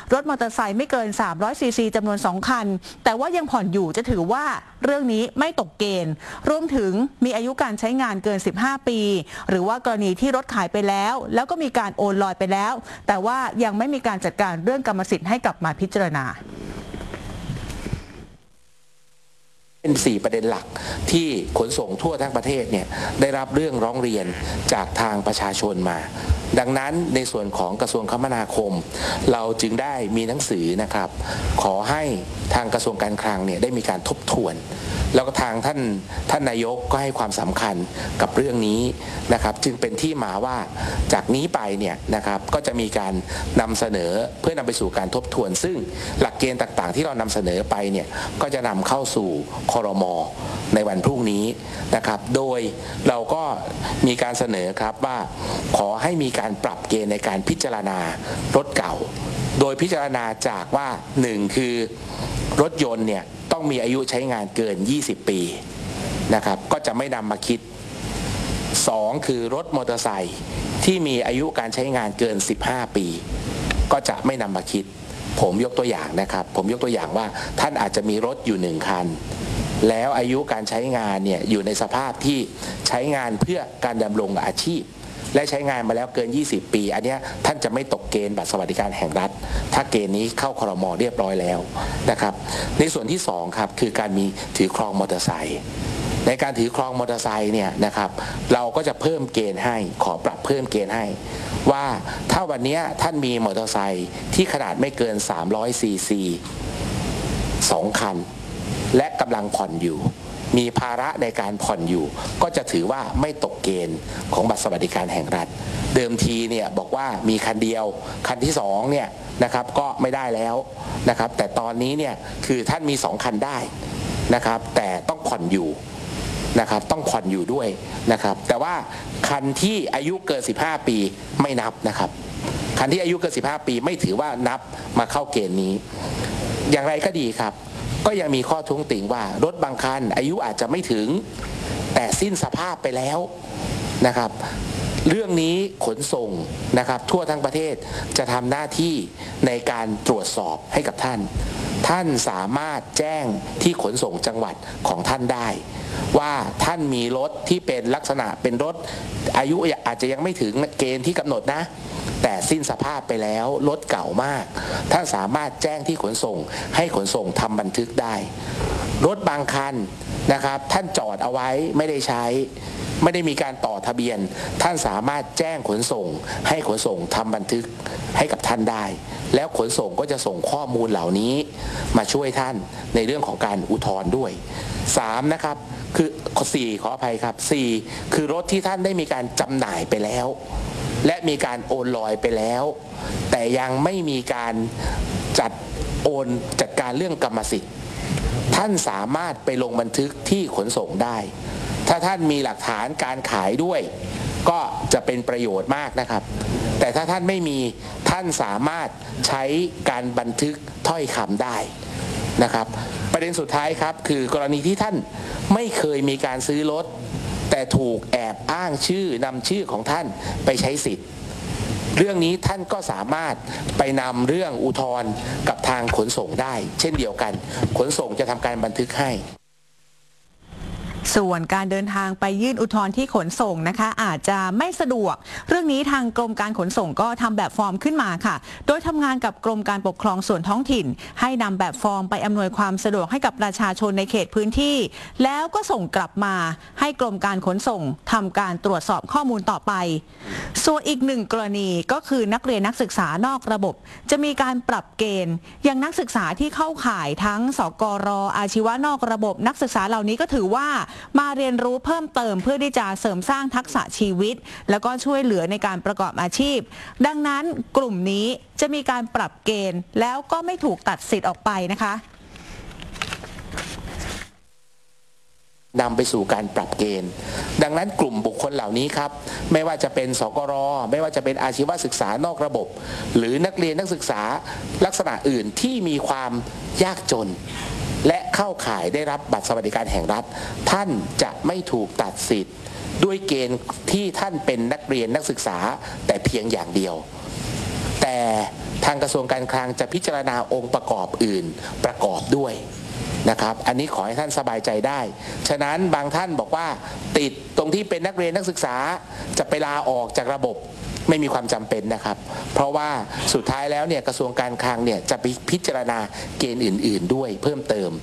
รถมอเตอร์ไซค์ไม่เกิน300ซีซีจำนวน2คันแต่ว่ายังผ่อนอยู่จะถือว่าเรื่องนี้ไม่ตกเกณฑ์รวมถึงมีอายุการใช้งานเกิน15ปีหรือว่ากรณีที่รถขายไปแล้วก็มีการโอนลอยไปแล้วแต่ว่ายังไม่มีการจัดการเรื่องกรรมสิทธิ์ให้กลับมาพิจารณาเป็น4ประเด็นหลักที่ขนส่งทั่วทั้งประเทศเนี่ยได้รับเรื่องร้องเรียนจากทางประชาชนมาดังนั้นในส่วนของกระทรวงคมนาคมเราจึงได้มีหนังสือนะครับขอให้ทางกระทรวงการคลังเนี่ยได้มีการทบทวนแล้วก็ทางท่านนายกก็ให้ความสำคัญกับเรื่องนี้นะครับจึงเป็นที่มาว่าจากนี้ไปเนี่ยนะครับก็จะมีการนำเสนอเพื่อนำไปสู่การทบทวนซึ่งหลักเกณฑ์ต่างๆที่เรานำเสนอไปเนี่ยก็จะนำเข้าสู่ครม.ในวันพรุ่งนี้นะครับโดยเราก็มีการเสนอครับว่าขอให้มีการปรับเกณฑ์ในการพิจารณารถเก่าโดยพิจารณาจากว่า1คือรถยนต์เนี่ยต้องมีอายุใช้งานเกิน20ปีนะครับก็จะไม่นำมาคิด2คือรถมอเตอร์ไซค์ที่มีอายุการใช้งานเกิน15ปีก็จะไม่นำมาคิดผมยกตัวอย่างนะครับผมยกตัวอย่างว่าท่านอาจจะมีรถอยู่1คันแล้วอายุการใช้งานเนี่ยอยู่ในสภาพที่ใช้งานเพื่อการดำรงอาชีพและใช้งานมาแล้วเกิน20ปีอันนี้ท่านจะไม่ตกเกณฑ์บัตรสวัสดิการแห่งรัฐถ้าเกณฑ์นี้เข้าครม.เรียบร้อยแล้วนะครับในส่วนที่2ครับคือการมีถือครองมอเตอร์ไซค์ในการถือครองมอเตอร์ไซค์เนี่ยนะครับเราก็จะเพิ่มเกณฑ์ให้ขอปรับเพิ่มเกณฑ์ให้ว่าถ้าวันนี้ท่านมีมอเตอร์ไซค์ที่ขนาดไม่เกิน300ซีซี2คันและกำลังผ่อนอยู่มีภาระในการผ่อนอยู่ก็จะถือว่าไม่ตกเกณฑ์ของบัตรสวัสดิการแห่งรัฐเดิมทีเนี่ยบอกว่ามีคันเดียวคันที่2เนี่ยนะครับก็ไม่ได้แล้วนะครับแต่ตอนนี้เนี่ยคือท่านมี2คันได้นะครับแต่ต้องผ่อนอยู่นะครับต้องผ่อนอยู่ด้วยนะครับแต่ว่าคันที่อายุเกิน15ปีไม่นับนะครับคันที่อายุเกิน15ปีไม่ถือว่านับมาเข้าเกณฑ์นี้อย่างไรก็ดีครับก็ยังมีข้อท้วงติงว่ารถบางคันอายุอาจจะไม่ถึงแต่สิ้นสภาพไปแล้วนะครับเรื่องนี้ขนส่งนะครับทั่วทั้งประเทศจะทำหน้าที่ในการตรวจสอบให้กับท่านสามารถแจ้งที่ขนส่งจังหวัดของท่านได้ว่าท่านมีรถที่เป็นลักษณะเป็นรถอายุอาจจะยังไม่ถึงเกณฑ์ที่กำหนดนะแต่สิ้นสภาพไปแล้วรถเก่ามากท่านสามารถแจ้งที่ขนส่งให้ขนส่งทำบันทึกได้รถบางคันนะครับท่านจอดเอาไว้ไม่ได้ใช้ไม่ได้มีการต่อทะเบียนท่านสามารถแจ้งขนส่งให้ขนส่งทำบันทึกให้กับท่านได้แล้วขนส่งก็จะส่งข้อมูลเหล่านี้มาช่วยท่านในเรื่องของการอุทธรณ์ด้วย3นะครับคือ4ขออภัยครับ4คือรถที่ท่านได้มีการจำหน่ายไปแล้วและมีการโอนลอยไปแล้วแต่ยังไม่มีการจัดการเรื่องกรรมสิทธิ์ท่านสามารถไปลงบันทึกที่ขนส่งได้ถ้าท่านมีหลักฐานการขายด้วยก็จะเป็นประโยชน์มากนะครับแต่ถ้าท่านไม่มีท่านสามารถใช้การบันทึกถ้อยคำได้นะครับประเด็นสุดท้ายครับคือกรณีที่ท่านไม่เคยมีการซื้อรถแต่ถูกแอบอ้างนำชื่อของท่านไปใช้สิทธิ์เรื่องนี้ท่านก็สามารถไปนำเรื่องอุทธรณ์กับทางขนส่งได้เช่นเดียวกันขนส่งจะทำการบันทึกให้ส่วนการเดินทางไปยื่นอุทธรณ์ที่ขนส่งนะคะอาจจะไม่สะดวกเรื่องนี้ทางกรมการขนส่งก็ทำแบบฟอร์มขึ้นมาค่ะโดยทำงานกับกรมการปกครองส่วนท้องถิ่นให้นำแบบฟอร์มไปอำนวยความสะดวกให้กับประชาชนในเขตพื้นที่แล้วก็ส่งกลับมาให้กรมการขนส่งทำการตรวจสอบข้อมูลต่อไปส่วนอีก1กรณีก็คือนักเรียนนักศึกษานอกระบบจะมีการปรับเกณฑ์อย่างนักศึกษาที่เข้าข่ายทั้งสกร.อาชีวะนอกระบบนักศึกษาเหล่านี้ก็ถือว่ามาเรียนรู้เพิ่มเติมเพื่อที่จะเสริมสร้างทักษะชีวิตแล้วก็ช่วยเหลือในการประกอบอาชีพดังนั้นกลุ่มนี้จะมีการปรับเกณฑ์แล้วก็ไม่ถูกตัดสิทธิ์ออกไปนะคะนำไปสู่การปรับเกณฑ์ดังนั้นกลุ่มบุคคลเหล่านี้ครับไม่ว่าจะเป็นสกร.ไม่ว่าจะเป็นอาชีวศึกษานอกระบบหรือนักเรียนนักศึกษาลักษณะอื่นที่มีความยากจนและเข้าข่ายได้รับบัตรสวัสดิการแห่งรัฐท่านจะไม่ถูกตัดสิทธิ์ด้วยเกณฑ์ที่ท่านเป็นนักเรียนนักศึกษาแต่เพียงอย่างเดียวแต่ทางกระทรวงการคลังจะพิจารณาองค์ประกอบอื่นประกอบด้วยนะครับอันนี้ขอให้ท่านสบายใจได้ฉะนั้นบางท่านบอกว่าติดตรงที่เป็นนักเรียนนักศึกษาจะไปลาออกจากระบบไม่มีความจำเป็นนะครับเพราะว่าสุดท้ายแล้วเนี่ยกระทรวงการคลังเนี่ยจะพิจารณาเกณฑ์อื่นๆด้วยเพิ่มเติม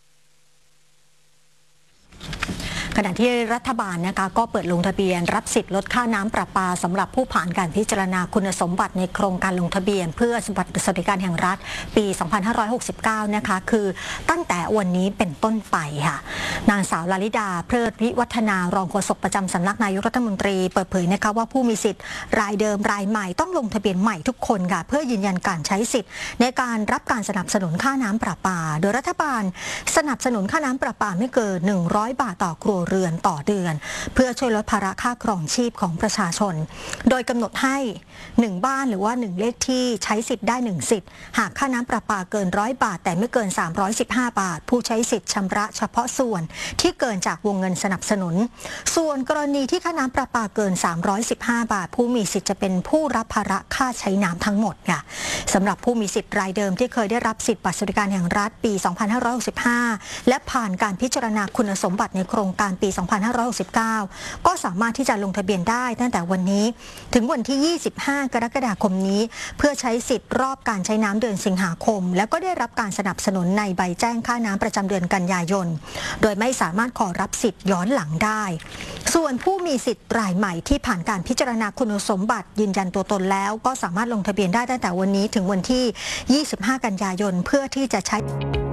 ขณะที่รัฐบาลนะคะก็เปิดลงทะเบียนรับสิทธิ์ลดค่าน้ำประปาสำหรับผู้ผ่านการพิจารณาคุณสมบัติในโครงการลงทะเบียนเพื่อบัตรสวัสดิการแห่งรัฐปี 2569 นะคะคือตั้งแต่วันนี้เป็นต้นไปค่ะนางสาวลลิดาเพลิดวิวัฒนารองโฆษกประจำสำนักนายกรัฐมนตรีเปิดเผยนะคะว่าผู้มีสิทธิ์รายเดิมรายใหม่ต้องลงทะเบียนใหม่ทุกคนค่ะเพื่อยืนยันการใช้สิทธิ์ในการรับการสนับสนุนค่าน้ำประปาโดยรัฐบาลสนับสนุนค่าน้ำประปาไม่เกิน100 บาทต่อครัวเรือนต่อเดือนเพื่อช่วยลดภาระค่าครองชีพของประชาชนโดยกำหนดให้1บ้านหรือว่า1เลขที่ใช้สิทธิ์ได้1สิทธิ์หากค่าน้ำประปาเกิน100 บาทแต่ไม่เกิน315 บาทผู้ใช้สิทธิ์ชำระเฉพาะส่วนที่เกินจากวงเงินสนับสนุนส่วนกรณีที่ค่าน้ำประปาเกิน315 บาทผู้มีสิทธิ์จะเป็นผู้รับภาระค่าใช้น้ำทั้งหมดค่ะสำหรับผู้มีสิทธิ์รายเดิมที่เคยได้รับสิทธิ์บัตรสวัสดิการแห่งรัฐปี 2565 และผ่านการพิจารณาคุณสมบัติในโครงการปี 2569 ก็สามารถที่จะลงทะเบียนได้ตั้งแต่วันนี้ถึงวันที่ 25 กรกฎาคมนี้เพื่อใช้สิทธิ์รอบการใช้น้ำเดือนสิงหาคมแล้วก็ได้รับการสนับสนุนในใบแจ้งค่าน้ำประจำเดือนกันยายนโดยไม่สามารถขอรับสิทธิ์ย้อนหลังได้ส่วนผู้มีสิทธิ์รายใหม่ที่ผ่านการพิจารณาคุณสมบัติยืนยันตัวตนแล้วก็สามารถลงทะเบียนได้ตั้งแต่วันนี้ถึงวันที่ 25 กันยายนเพื่อที่จะใช้